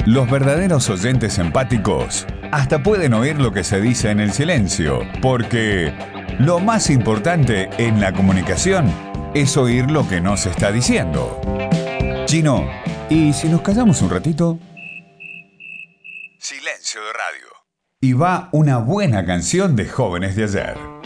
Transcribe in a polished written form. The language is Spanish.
Los verdaderos oyentes empáticos hasta pueden oír lo que se dice en el silencio, porque lo más importante en la comunicación es oír lo que no se está diciendo. Chino, ¿y si nos callamos un ratito? Silencio de radio. Y va una buena canción de Jóvenes de Ayer.